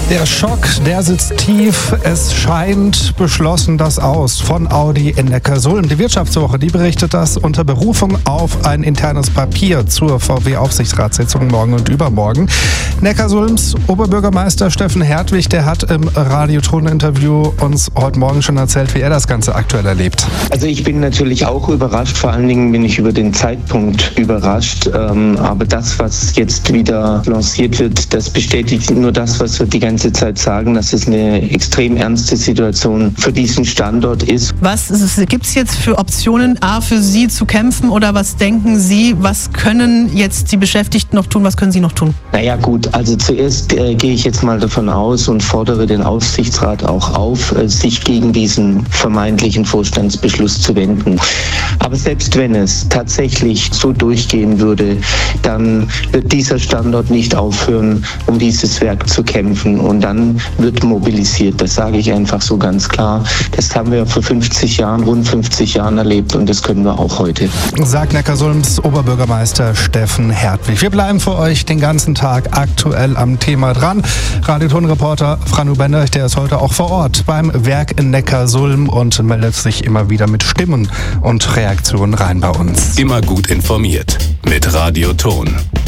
Der Schock, der sitzt tief. Es scheint beschlossen das Aus von Audi in Neckarsulm. Die Wirtschaftswoche, die berichtet das unter Berufung auf ein internes Papier zur VW-Aufsichtsratssitzung morgen und übermorgen. Neckarsulms Oberbürgermeister Steffen Hertwig, der hat im Radio-Ton-Interview uns heute Morgen schon erzählt, wie er das Ganze aktuell erlebt. Also ich bin natürlich auch überrascht, vor allen Dingen bin ich über den Zeitpunkt überrascht. Aber das, was jetzt wieder lanciert wird, das bestätigt nur das, was wir die ganze Zeit sagen, dass es eine extrem ernste Situation für diesen Standort ist. Was gibt es jetzt für Optionen, für Sie zu kämpfen, oder was denken Sie, was können jetzt die Beschäftigten noch tun, was können Sie noch tun? Naja gut, also zuerst gehe ich jetzt mal davon aus und fordere den Aufsichtsrat auch auf, sich gegen diesen vermeintlichen Vorstandsbeschluss zu wenden. Aber selbst wenn es tatsächlich so durchgehen würde, dann wird dieser Standort nicht aufhören, um dieses Werk zu kämpfen. Und dann wird mobilisiert. Das sage ich einfach so ganz klar. Das haben wir vor rund 50 Jahren erlebt und das können wir auch heute. Sagt Neckarsulms Oberbürgermeister Steffen Hertwig. Wir bleiben für euch den ganzen Tag aktuell am Thema dran. Radio-Ton-Reporter Franu Bender, der ist heute auch vor Ort beim Werk in Neckarsulm und meldet sich immer wieder mit Stimmen und Reaktionen rein bei uns. Immer gut informiert mit Radio-Ton.